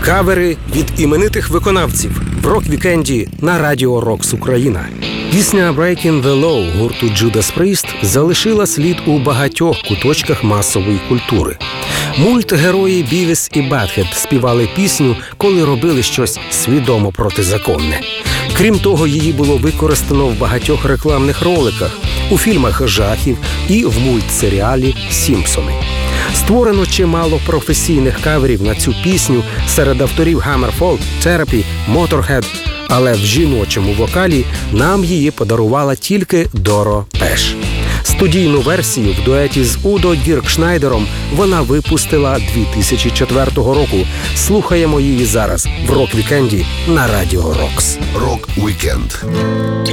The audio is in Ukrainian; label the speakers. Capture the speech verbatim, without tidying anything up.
Speaker 1: Кавери від іменитих виконавців в рок-вікенді на Радіо Рокс Україна. Пісня «Breaking the Law» гурту Judas Priest залишила слід у багатьох куточках масової культури. Мультгерої Бівіс і Батхед співали пісню, коли робили щось свідомо протизаконне. Крім того, її було використано в багатьох рекламних роликах, у фільмах жахів і в мультсеріалі «Сімпсони». Створено чимало професійних каверів на цю пісню серед авторів Hammerfall, Therapy, Motorhead, але в жіночому вокалі нам її подарувала тільки Доро Пеш. Студійну версію в дуеті з Удо Діркшнайдером вона випустила дві тисячі четвертого року. Слухаємо її зараз в рок-вікенді на Радіо Рокс.
Speaker 2: Рок-вікенд.